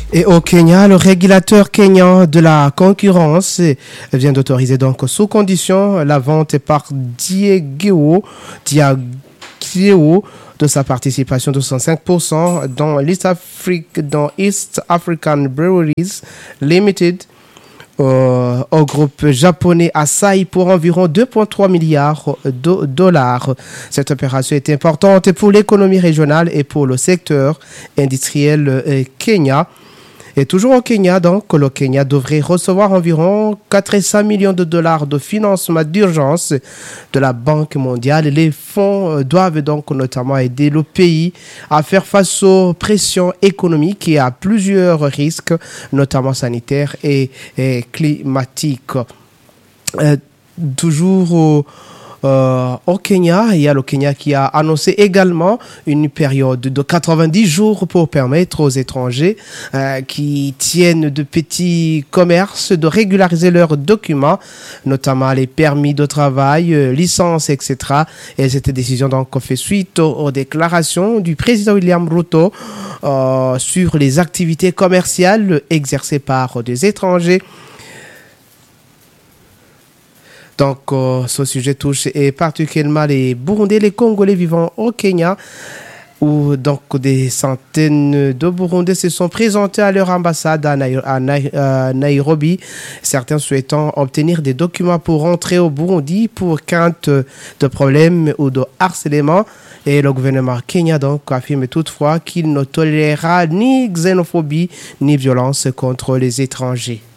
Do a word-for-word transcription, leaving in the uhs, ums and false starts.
Et au Kenya, le régulateur kenyan de la concurrence vient d'autoriser donc sous condition la vente par Diageo, Diageo de sa participation de soixante-cinq pour cent dans l'East Afrique, dans East African Breweries Limited euh, au groupe japonais Asahi pour environ deux virgule trois milliards de dollars. Cette opération est importante pour l'économie régionale et pour le secteur industriel euh, kenya. Et toujours au Kenya, donc, le Kenya devrait recevoir environ quatre cents millions de dollars de financement d'urgence de la Banque mondiale. Les fonds doivent donc notamment aider le pays à faire face aux pressions économiques et à plusieurs risques, notamment sanitaires et, et climatiques. Euh, toujours au Euh, au Kenya, il y a le Kenya qui a annoncé également une période de quatre-vingt-dix jours pour permettre aux étrangers euh, qui tiennent de petits commerces de régulariser leurs documents, notamment les permis de travail, euh, licences, et cetera. Et cette décision donc fait suite aux, aux déclarations du président William Ruto euh, sur les activités commerciales exercées par des étrangers. Donc, euh, ce sujet touche et particulièrement les Burundais, les Congolais vivant au Kenya, où donc des centaines de Burundais se sont présentés à leur ambassade à, Nai- à Nai- à Nairobi, certains souhaitant obtenir des documents pour rentrer au Burundi pour crainte de problèmes ou de harcèlement. Et le gouvernement kenyan donc affirme toutefois qu'il ne tolérera ni xénophobie ni violence contre les étrangers.